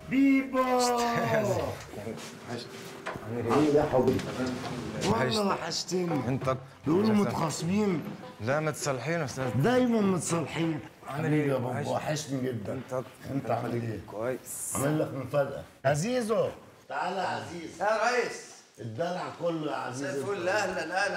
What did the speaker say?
بيبو عامل ايه يا حبيبي؟ والله وحشتني. انت بيقولوا متخاصمين. لا متصالحين يا استاذ. دايما متصالحين. عامل ايه يا بابا؟ وحشني جدا. انت عامل ايه؟ كويس. عامل لك مفاجأة. عزيزو تعالى يا عزيز. يا ريس الدلع كله يا عزيز. زي الفل. اهلا اهلا.